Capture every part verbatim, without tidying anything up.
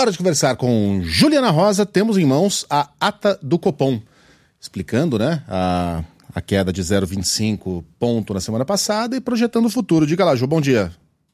Hora de conversar com Juliana Rosa. Temos em mãos a ata do Copom, explicando, né, a, a queda de zero vírgula vinte e cinco ponto na semana passada e projetando o futuro. Diga lá, Ju, bom dia.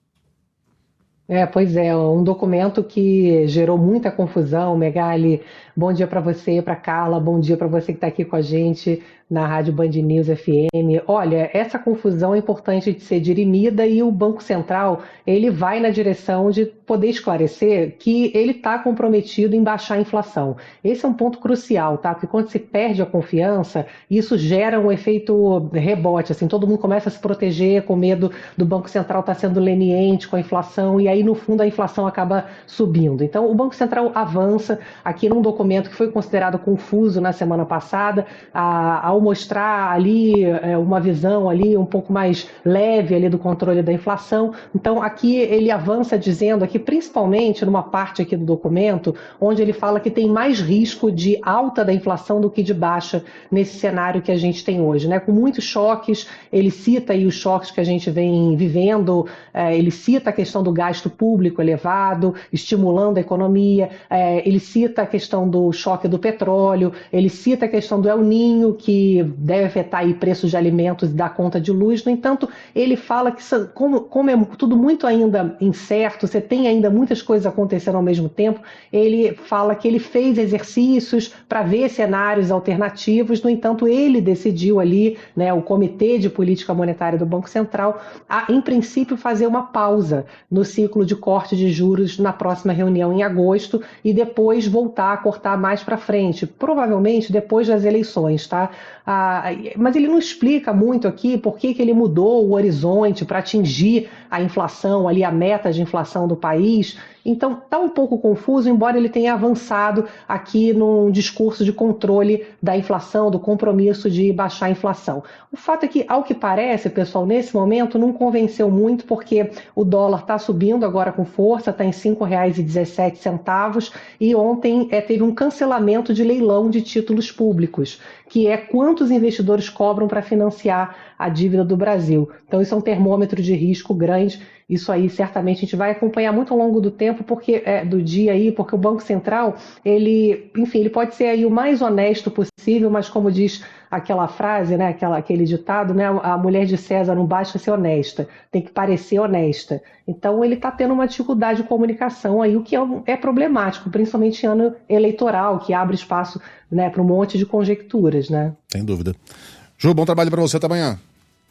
É, pois é, um documento que gerou muita confusão. Megali, bom dia para você, para Carla, bom dia para você que está aqui com a gente na Rádio Band News F M. Olha, essa confusão é importante de ser dirimida e o Banco Central, ele vai na direção de poder esclarecer que ele está comprometido em baixar a inflação. Esse é um ponto crucial, tá? Porque quando se perde a confiança, isso gera um efeito rebote, assim, todo mundo começa a se proteger com medo do Banco Central estar sendo leniente com a inflação e aí, no fundo, a inflação acaba subindo. Então, o Banco Central avança aqui num documento que foi considerado confuso na semana passada, a, ao mostrar ali é, uma visão ali um pouco mais leve ali do controle da inflação. Então, aqui ele avança dizendo aqui, principalmente numa parte aqui do documento, onde ele fala que tem mais risco de alta da inflação do que de baixa nesse cenário que a gente tem hoje, né? Com muitos choques, ele cita aí os choques que a gente vem vivendo, é, ele cita a questão do gasto público elevado, estimulando a economia, é, ele cita a questão do choque do petróleo, ele cita a questão do El Niño, que deve afetar aí preços de alimentos e dar conta de luz. No entanto, ele fala que como, como é tudo muito ainda incerto, você tem ainda muitas coisas acontecendo ao mesmo tempo, ele fala que ele fez exercícios para ver cenários alternativos. No entanto, ele decidiu ali, né, o Comitê de Política Monetária do Banco Central, a, em princípio, fazer uma pausa no ciclo de corte de juros na próxima reunião em agosto e depois voltar a cortar mais para frente, provavelmente depois das eleições, tá? Ah, mas ele não explica muito aqui por que, que ele mudou o horizonte para atingir a inflação, ali a meta de inflação do país. Então, está um pouco confuso, embora ele tenha avançado aqui num discurso de controle da inflação, do compromisso de baixar a inflação. O fato é que, ao que parece, pessoal, nesse momento não convenceu muito, porque o dólar está subindo agora com força, está em cinco reais e dezessete centavos, e ontem é, teve um cancelamento de leilão de títulos públicos, que é quanto os investidores cobram para financiar a dívida do Brasil. Então, isso é um termômetro de risco grande. Isso aí, certamente, a gente vai acompanhar muito ao longo do tempo, porque é, do dia aí, porque o Banco Central, ele, enfim, ele pode ser aí o mais honesto possível, mas como diz aquela frase, né, aquela, aquele ditado, né, a mulher de César não basta ser honesta, tem que parecer honesta. Então, ele está tendo uma dificuldade de comunicação aí, o que é, é problemático, principalmente em ano eleitoral, que abre espaço, né, para um monte de conjecturas, né? Sem dúvida. Ju, bom trabalho para você, até amanhã.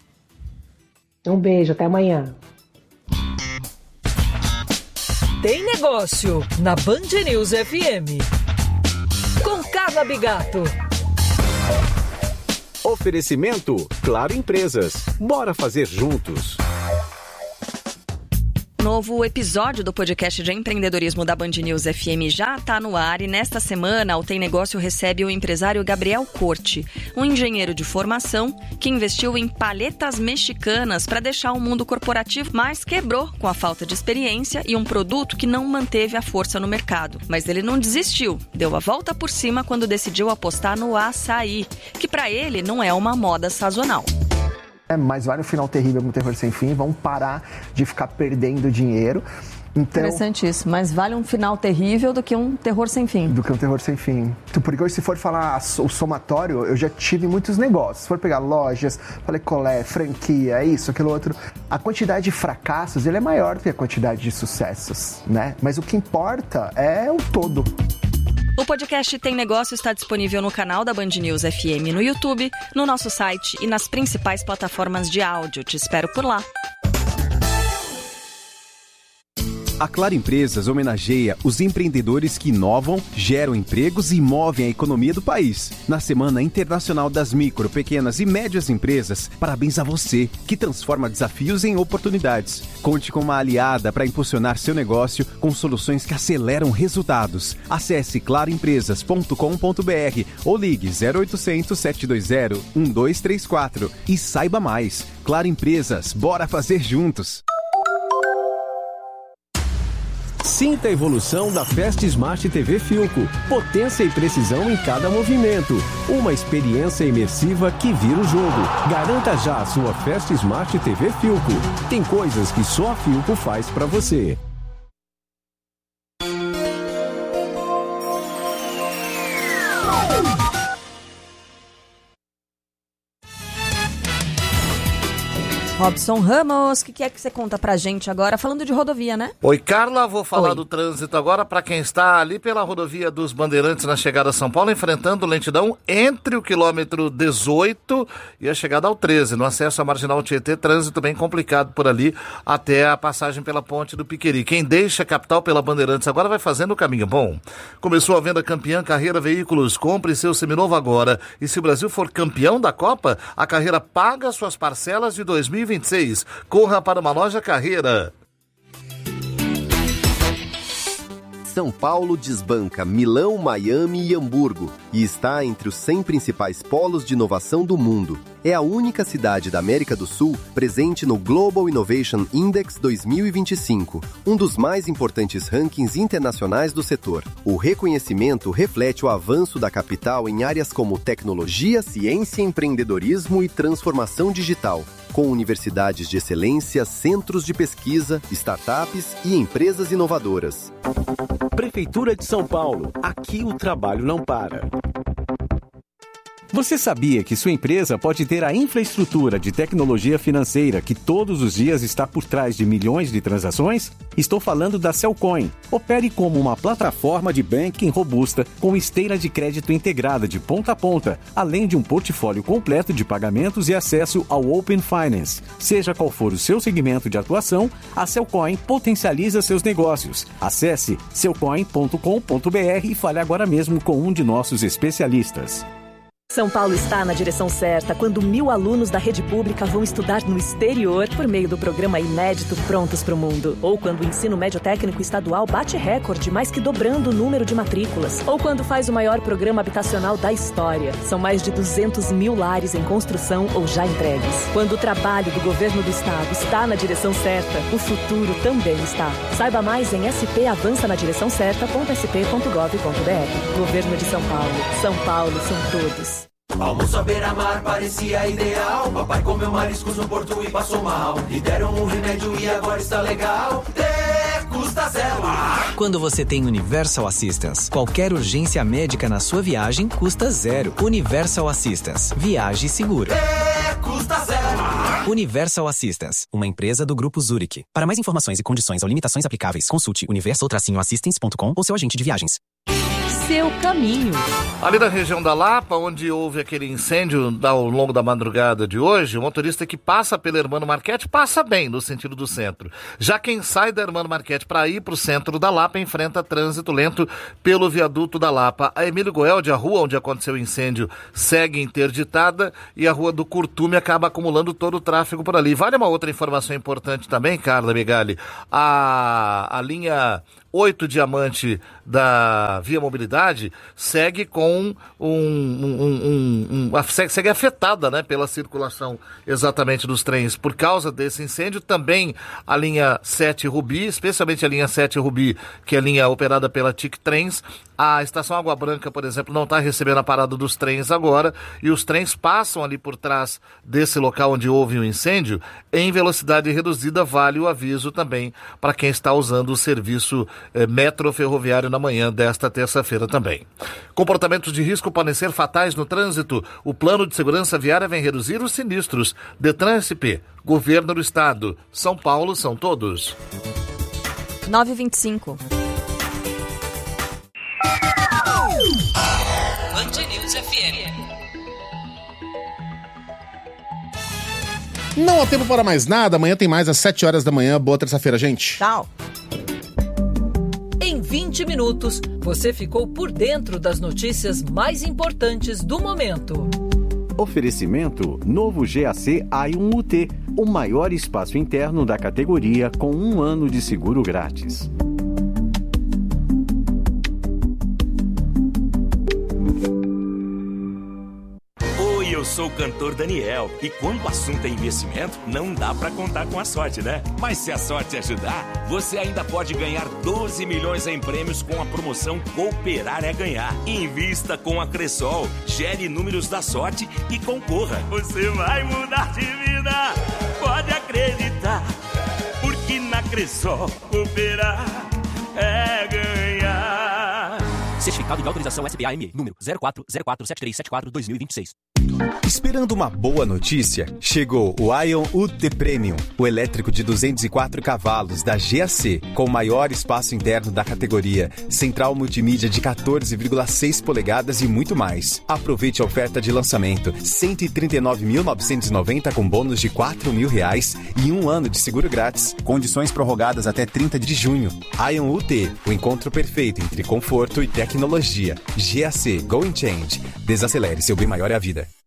Um beijo, até amanhã. Tem Negócio, na Band News F M. Com Carla Bigato. Oferecimento Claro Empresas. Bora fazer juntos. Novo episódio do podcast de empreendedorismo da Band News F M já está no ar e nesta semana o Tem Negócio recebe o empresário Gabriel Corte, um engenheiro de formação que investiu em palhetas mexicanas para deixar o mundo corporativo, mas quebrou com a falta de experiência e um produto que não manteve a força no mercado. Mas ele não desistiu, deu a volta por cima quando decidiu apostar no açaí, que para ele não é uma moda sazonal. É, mas vale um final terrível no Terror Sem Fim, vamos parar de ficar perdendo dinheiro. Então, interessante isso, mas vale um final terrível do que um terror sem fim. Do que um terror sem fim. Porque hoje, se for falar o somatório, eu já tive muitos negócios. Se for pegar lojas, picolé, franquia, isso, aquilo outro, a quantidade de fracassos ele é maior do que a quantidade de sucessos, né? Mas o que importa é o todo. O podcast Tem Negócio está disponível no canal da Band News F M no YouTube, no nosso site e nas principais plataformas de áudio. Te espero por lá. A Claro Empresas homenageia os empreendedores que inovam, geram empregos e movem a economia do país. Na Semana Internacional das Micro, Pequenas e Médias Empresas, parabéns a você, que transforma desafios em oportunidades. Conte com uma aliada para impulsionar seu negócio com soluções que aceleram resultados. Acesse claro empresas ponto com ponto b r ou ligue zero oitocentos, sete dois zero, um dois três quatro e saiba mais. Claro Empresas, bora fazer juntos! Sinta a evolução da Fast Smart T V Philco. Potência e precisão em cada movimento. Uma experiência imersiva que vira o jogo. Garanta já a sua Fast Smart T V Philco. Tem coisas que só a Philco faz para você. Robson Ramos, o que, que é que você conta pra gente agora? Falando de rodovia, né? Oi, Carla, vou falar Oi. do trânsito agora para quem está ali pela rodovia dos Bandeirantes na chegada a São Paulo, enfrentando lentidão entre o quilômetro dezoito e a chegada ao treze. No acesso à Marginal Tietê, trânsito bem complicado por ali até a passagem pela Ponte do Piqueri. Quem deixa a capital pela Bandeirantes agora vai fazendo o caminho bom. Começou a venda campeã Carreira Veículos. Compre seu seminovo agora. E se o Brasil for campeão da Copa, a Carreira paga suas parcelas de dois mil e vinte e seis. Corra para uma loja Carreira. São Paulo desbanca Milão, Miami e Hamburgo e está entre os cem principais polos de inovação do mundo. É a única cidade da América do Sul presente no Global Innovation Index dois mil e vinte e cinco, um dos mais importantes rankings internacionais do setor. O reconhecimento reflete o avanço da capital em áreas como tecnologia, ciência, empreendedorismo e transformação digital, com universidades de excelência, centros de pesquisa, startups e empresas inovadoras. Prefeitura de São Paulo. Aqui o trabalho não para. Você sabia que sua empresa pode ter a infraestrutura de tecnologia financeira que todos os dias está por trás de milhões de transações? Estou falando da Cellcoin. Opere como uma plataforma de banking robusta com esteira de crédito integrada de ponta a ponta, além de um portfólio completo de pagamentos e acesso ao Open Finance. Seja qual for o seu segmento de atuação, a Cellcoin potencializa seus negócios. Acesse cellcoin ponto com ponto b r e fale agora mesmo com um de nossos especialistas. São Paulo está na direção certa quando mil alunos da rede pública vão estudar no exterior por meio do programa inédito Prontos para o Mundo. Ou quando o ensino médio técnico estadual bate recorde, mais que dobrando o número de matrículas. Ou quando faz o maior programa habitacional da história. São mais de duzentos mil lares em construção ou já entregues. Quando o trabalho do governo do estado está na direção certa, o futuro também está. Saiba mais em s p avança na direção certa ponto s p ponto gov ponto b r. Governo de São Paulo. São Paulo são todos. Almoço à beira-mar parecia ideal. Papai comeu mariscos no porto e passou mal. Lhe deram um remédio e agora está legal. T custa zero. Quando você tem Universal Assistance, qualquer urgência médica na sua viagem custa zero. Universal Assistance. Viaje seguro. T custa zero. Universal Assistance, uma empresa do Grupo Zurich. Para mais informações e condições ou limitações aplicáveis, consulte universal assistance ponto com ou seu agente de viagens. Seu caminho. Ali na região da Lapa, onde houve aquele incêndio ao longo da madrugada de hoje, o motorista que passa pela Hermano Marchetti passa bem no sentido do centro. Já quem sai da Hermano Marchetti para ir para o centro da Lapa enfrenta trânsito lento pelo viaduto da Lapa. A Emílio Goeldi, a rua onde aconteceu o incêndio, segue interditada e a rua do Curtume acaba acumulando todo o tráfego por ali. Vale uma outra informação importante também, Carla Megali. A, a linha oito Diamante da Via Mobilidade segue com um, um, um, um, um segue, segue afetada, né, pela circulação exatamente dos trens por causa desse incêndio. Também a linha sete Rubi, especialmente a linha sete Rubi, que é a linha operada pela T I C Trens. A estação Água Branca, por exemplo, não está recebendo a parada dos trens agora e os trens passam ali por trás desse local onde houve o um incêndio em velocidade reduzida. Vale o aviso também para quem está usando o serviço eh, metro ferroviário na manhã desta terça-feira também. Comportamentos de risco podem ser fatais no trânsito. O plano de segurança viária vem reduzir os sinistros. Detran S P, Governo do Estado, São Paulo são todos. nove e vinte e cinco. Band News F M. Não há tempo para mais nada. Amanhã tem mais às sete horas da manhã. Boa terça-feira, gente. Tchau. Em vinte minutos, você ficou por dentro das notícias mais importantes do momento. Oferecimento novo G A C A I um U T, o maior espaço interno da categoria com um ano de seguro grátis. Eu sou o cantor Daniel e quando o assunto é investimento, não dá pra contar com a sorte, né? Mas se a sorte ajudar, você ainda pode ganhar doze milhões em prêmios com a promoção Cooperar é Ganhar. Invista com a Cressol, gere números da sorte e concorra. Você vai mudar de vida, pode acreditar, porque na Cressol Cooperar é Ganhar. Certificado Certificado de autorização S P A M E, número zero quatro zero quatro sete três sete quatro barra dois mil e vinte e seis. Esperando uma boa notícia? Chegou o Ion U T Premium, o elétrico de duzentos e quatro cavalos da G A C, com o maior espaço interno da categoria, central multimídia de quatorze vírgula seis polegadas e muito mais. Aproveite a oferta de lançamento, cento e trinta e nove mil novecentos e noventa com bônus de quatro mil reais e um ano de seguro grátis. Condições prorrogadas até trinta de junho. Ion U T, o encontro perfeito entre conforto e tecnologia. G A C, Go and Change. Desacelere, seu bem maior é a vida.